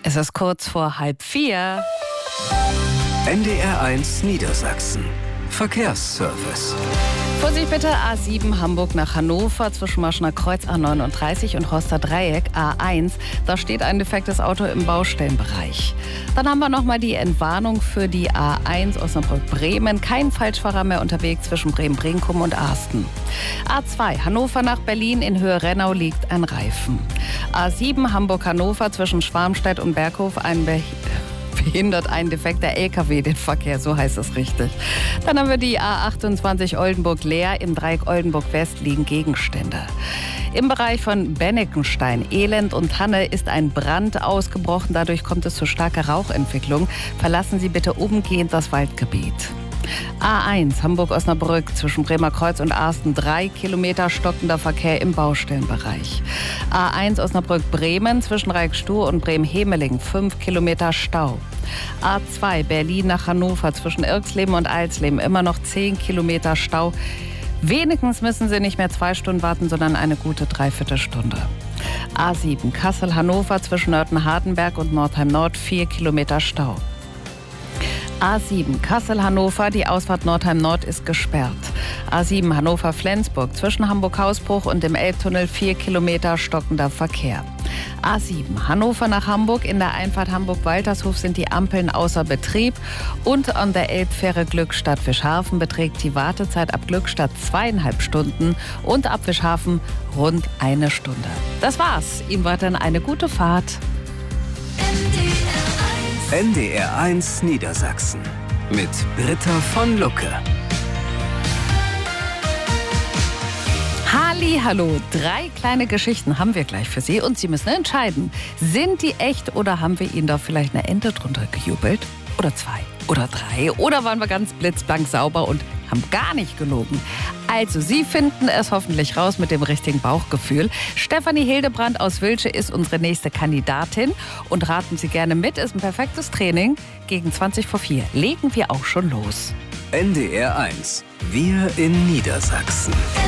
Es ist kurz vor 3:30. NDR1 Niedersachsen. Verkehrsservice. Vorsicht bitte, A7 Hamburg nach Hannover zwischen Marschner Kreuz A39 und Horster Dreieck A1. Da steht ein defektes Auto im Baustellenbereich. Dann haben wir nochmal die Entwarnung für die A1 Osnabrück-Bremen. Kein Falschfahrer mehr unterwegs zwischen Bremen-Brinkum und Arsten. A2 Hannover nach Berlin in Höhe Rennau liegt ein Reifen. A7 Hamburg-Hannover zwischen Schwarmstedt und Berghof behindert ein defekter LKW den Verkehr, so heißt es richtig. Dann haben wir die A28 Oldenburg-Leer. Im Dreieck Oldenburg-West liegen Gegenstände. Im Bereich von Bennekenstein, Elend und Hanne ist ein Brand ausgebrochen. Dadurch kommt es zu starker Rauchentwicklung. Verlassen Sie bitte umgehend das Waldgebiet. A1 Hamburg-Osnabrück zwischen Bremer Kreuz und Arsten 3 Kilometer stockender Verkehr im Baustellenbereich. A1 Osnabrück-Bremen zwischen Reikstuhl und Bremen-Hemeling 5 Kilometer Stau. A2 Berlin nach Hannover zwischen Irxleben und Alsleben immer noch 10 Kilometer Stau. Wenigstens müssen Sie nicht mehr 2 Stunden warten, sondern eine gute Dreiviertelstunde. A7 Kassel-Hannover zwischen Nörten-Hardenberg und Nordheim-Nord 4 Kilometer Stau. A7 Kassel-Hannover, die Ausfahrt Nordheim-Nord ist gesperrt. A7 Hannover-Flensburg zwischen Hamburg-Hausbruch und dem Elbtunnel 4 Kilometer stockender Verkehr. A7 Hannover nach Hamburg, in der Einfahrt Hamburg-Waltershof sind die Ampeln außer Betrieb und an der Elbfähre Glückstadt-Fischhafen beträgt die Wartezeit ab Glückstadt 2,5 Stunden und ab Fischhafen rund 1 Stunde. Das war's. Ihnen weiterhin eine gute Fahrt. NDR1 Niedersachsen mit Britta von Lucke. Hallihallo, 3 kleine Geschichten haben wir gleich für Sie und Sie müssen entscheiden, sind die echt oder haben wir Ihnen da vielleicht eine Ente drunter gejubelt? Oder 2 oder 3 oder waren wir ganz blitzblank sauber und haben gar nicht gelogen? Also, Sie finden es hoffentlich raus mit dem richtigen Bauchgefühl. Stefanie Hildebrand aus Wilsche ist unsere nächste Kandidatin und raten Sie gerne mit, ist ein perfektes Training. Gegen 4:20 legen wir auch schon los. NDR1. Wir in Niedersachsen.